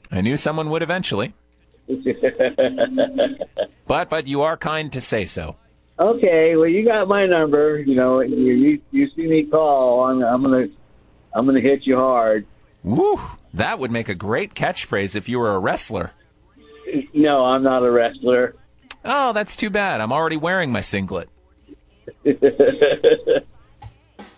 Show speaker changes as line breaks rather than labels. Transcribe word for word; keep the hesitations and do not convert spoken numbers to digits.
I knew someone would eventually. But but you are kind to say so.
Okay, well, you got my number. You know, you you, you see me call, I'm, I'm gonna I'm gonna hit you hard.
Woo! That would make a great catchphrase if you were a wrestler.
No, I'm not a wrestler.
Oh, that's too bad. I'm already wearing my singlet.